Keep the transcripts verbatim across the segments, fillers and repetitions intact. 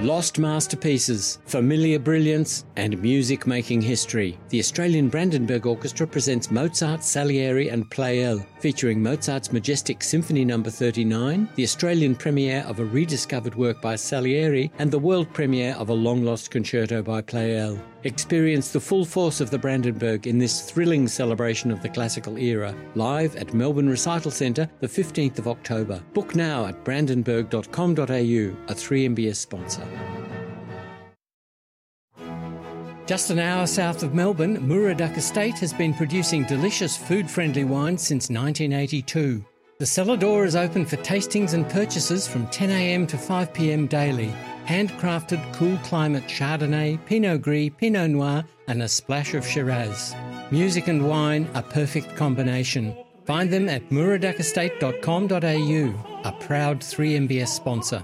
Lost masterpieces, familiar brilliance, and music-making history. The Australian Brandenburg Orchestra presents Mozart, Salieri and Pleyel, featuring Mozart's majestic Symphony number thirty-nine, the Australian premiere of a rediscovered work by Salieri, and the world premiere of a long-lost concerto by Pleyel. Experience the full force of the Brandenburg in this thrilling celebration of the classical era, live at Melbourne Recital Centre, the fifteenth of October. Book now at brandenburg dot com dot a u, a three M B S sponsor. Just an hour south of Melbourne, Muraduck Estate has been producing delicious food-friendly wines since nineteen eighty-two. The cellar door is open for tastings and purchases from ten a m to five p m daily. Handcrafted cool climate Chardonnay, Pinot Gris, Pinot Noir and a splash of Shiraz. Music and wine, a perfect combination. Find them at muraduck estate dot com dot a u, a proud three M B S sponsor.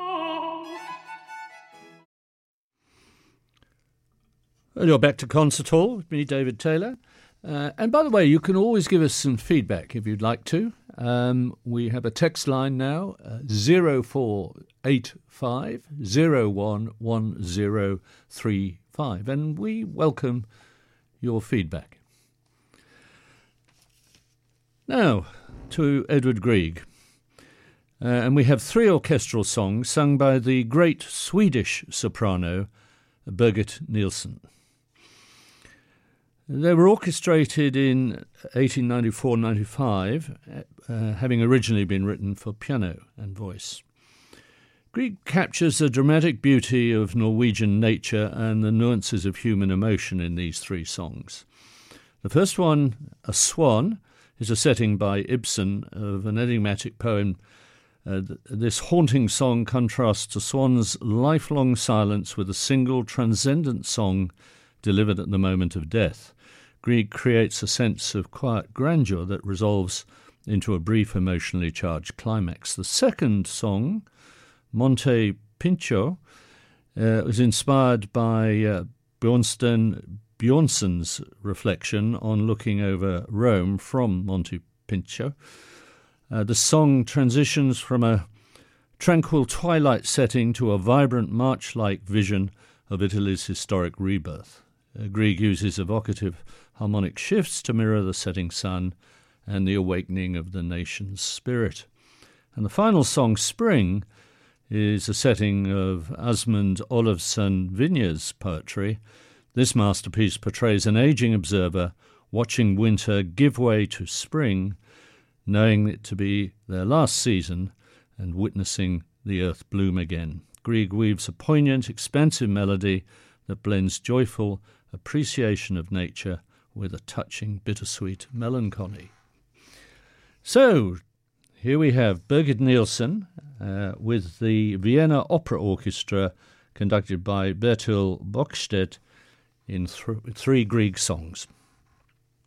Well, you're back to Concert Hall with me, David Taylor. Uh, and by the way, you can always give us some feedback if you'd like to. Um, we have a text line now, uh, zero four eight five zero one one zero three five, and we welcome your feedback. Now, to Edward Grieg. Uh, and we have three orchestral songs sung by the great Swedish soprano, Birgit Nilsson. They were orchestrated in eighteen ninety-four ninety-five, uh, having originally been written for piano and voice. Grieg captures the dramatic beauty of Norwegian nature and the nuances of human emotion in these three songs. The first one, A Swan, is a setting by Ibsen of an enigmatic poem. Uh, th- this haunting song contrasts a swan's lifelong silence with a single transcendent song delivered at the moment of death. Grieg creates a sense of quiet grandeur that resolves into a brief emotionally charged climax. The second song, Monte Pincho, uh, was inspired by uh, Bjornstjerne Bjornsson's reflection on looking over Rome from Monte Pincho. Uh, the song transitions from a tranquil twilight setting to a vibrant march-like vision of Italy's historic rebirth. Uh, Grieg uses evocative harmonic shifts to mirror the setting sun and the awakening of the nation's spirit. And the final song, Spring, is a setting of Asmund Olafsson Vinje's poetry. This masterpiece portrays an aging observer watching winter give way to spring, knowing it to be their last season and witnessing the earth bloom again. Grieg weaves a poignant, expansive melody that blends joyful appreciation of nature with a touching, bittersweet melancholy. So, here we have Birgit Nilsson uh, with the Vienna Opera Orchestra, conducted by Bertil Böckstedt, in th- three Grieg songs.